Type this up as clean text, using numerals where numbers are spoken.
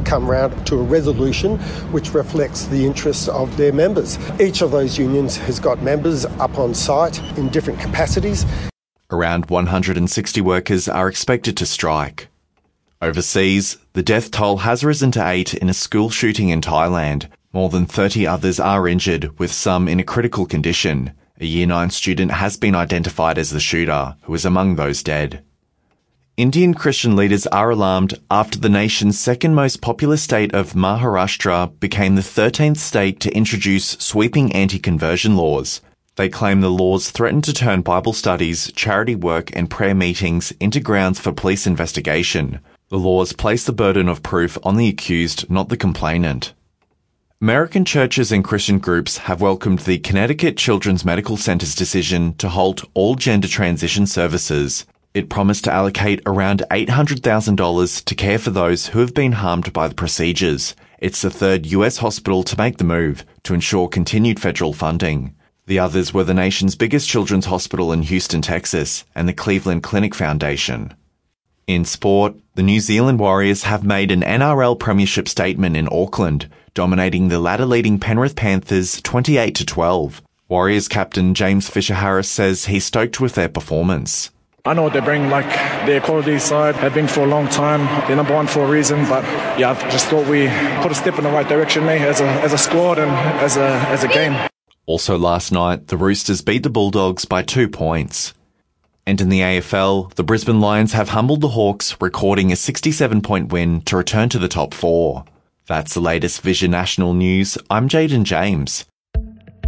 come round to a resolution which reflects the interests of their members. Each of those unions has got members up on site in different capacities. Around 160 workers are expected to strike. Overseas, the death toll has risen to 8 in a school shooting in Thailand. More than 30 others are injured, with some in a critical condition. A Year 9 student has been identified as the shooter, who is among those dead. Indian Christian leaders are alarmed after the nation's second most populous state of Maharashtra became the 13th state to introduce sweeping anti-conversion laws. They claim the laws threaten to turn Bible studies, charity work and prayer meetings into grounds for police investigation. The laws place the burden of proof on the accused, not the complainant. American churches and Christian groups have welcomed the Connecticut Children's Medical Center's decision to halt all gender transition services. It promised to allocate around $800,000 to care for those who have been harmed by the procedures. It's the third US hospital to make the move to ensure continued federal funding. The others were the nation's biggest children's hospital in Houston, Texas, and the Cleveland Clinic Foundation. In sport, the New Zealand Warriors have made an NRL premiership statement in Auckland, dominating the ladder-leading Penrith Panthers 28-12. Warriors captain James Fisher-Harris says he's stoked with their performance. I know what they bring, their quality side have been for a long time. They're number one for a reason, but I just thought we put a step in the right direction as a squad and as a game. Also last night, the Roosters beat the Bulldogs by 2 points. And in the AFL, the Brisbane Lions have humbled the Hawks, recording a 67-point win to return to the top 4. That's the latest Vision National News. I'm Jaden James.